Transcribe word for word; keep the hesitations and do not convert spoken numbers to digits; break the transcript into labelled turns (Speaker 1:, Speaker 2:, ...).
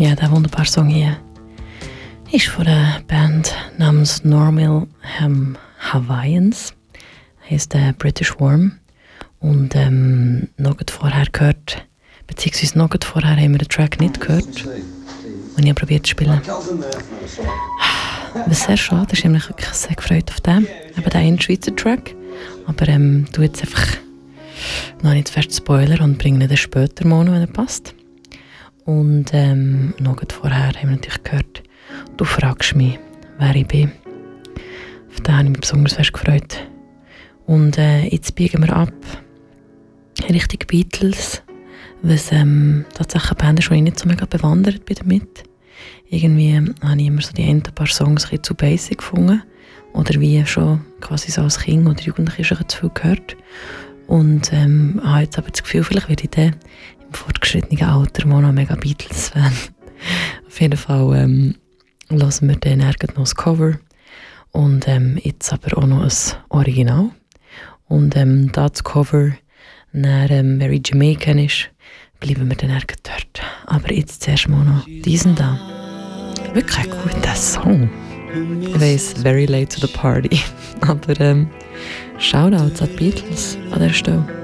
Speaker 1: Ja, der wunderbare Song hier ist von einer Band namens Normal ähm, Hawaiians. Heisst äh, British Worm. Und ähm, noch vorher gehört, beziehungsweise noch vorher haben wir den Track nicht gehört, den ich probiert zu spielen. Was sehr schade ist, ich habe mich wirklich sehr gefreut auf den, eben den einen Schweizer Track. Aber ähm, du jetzt einfach noch nicht zu fest Spoiler und bringe ihn dann später mal, wenn er passt. Und ähm, noch vorher haben wir natürlich gehört, du fragst mich, wer ich bin. Auf den habe ich mich besonders fest gefreut. Und äh, jetzt biegen wir ab Richtung Beatles, was ähm, tatsächlich eine Band ist, die ich nicht so mega bewandert bin damit. Irgendwie habe ich immer so die ein paar Songs ein bisschen zu basic gefunden. Oder wie schon quasi so als Kind oder Jugendliche schon zu viel gehört. Und ähm, habe jetzt aber das Gefühl, vielleicht werde ich dann im fortgeschrittenen Alter mal noch mega Beatles-Fan. Auf jeden Fall ähm, hören wir dann noch das Cover und ähm, jetzt aber auch noch ein Original. Und ähm, da das Cover dann ähm, very Jamaican ist, bleiben wir dann dort. Aber jetzt zuerst mal noch diesen da. Wirklich ein guter Song. Ich weiss, very late to the party. Aber ähm, Shoutouts an die Beatles an dieser Stelle.